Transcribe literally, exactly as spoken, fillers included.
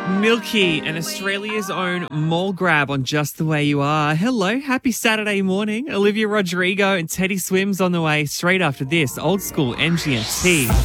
Milky and Australia's own mole grab on Just the Way You Are. Hello, happy Saturday morning. Olivia Rodrigo and Teddy Swims on the way straight after this old school M G M T.